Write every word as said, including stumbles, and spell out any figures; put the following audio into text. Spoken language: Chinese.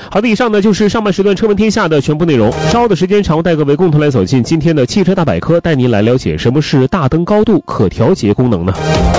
好的，以上呢就是上半时段车闻天下的全部内容。稍后的时间长，带各位共同来走进今天的汽车大百科，带您来了解什么是大灯高度可调节功能呢？